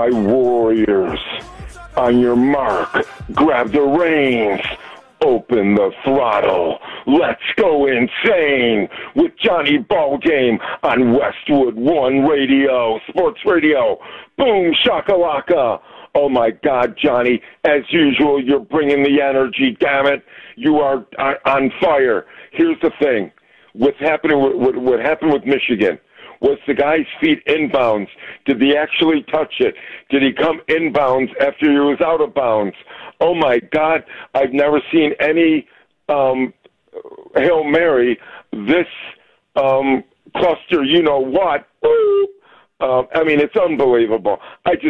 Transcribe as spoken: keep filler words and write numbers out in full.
my warriors. On your mark, grab the reins. Open the throttle. Let's go insane with Johnny Ballgame on Westwood One Radio, Sports Radio. Boom, shakalaka. Oh, my God, Johnny. As usual, you're bringing the energy, damn it. You are on fire. Here's the thing. What's happening? What, what happened with Michigan was the guy's feet inbounds. Did he actually touch it? Did he come inbounds after he was out of bounds? Oh, my God. I've never seen any um, Hail Mary this um, cluster, you know what. Uh, I mean, it's unbelievable. I just